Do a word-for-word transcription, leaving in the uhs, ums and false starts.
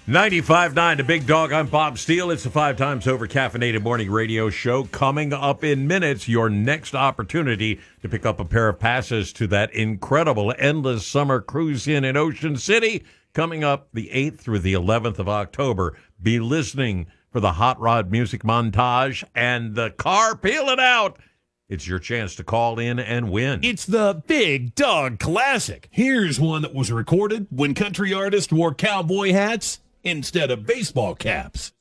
ninety-five point nine, the Big Dog. I'm Bob Steele. It's the five times over caffeinated morning radio show. Coming up in minutes, your next opportunity to pick up a pair of passes to that incredible endless summer cruise in in Ocean City. Coming up the eighth through the eleventh of October. Be listening for the Hot Rod music montage and the car peeling out. It's your chance to call in and win. It's the Big Dog Classic. Here's one that was recorded when country artists wore cowboy hats instead of baseball caps.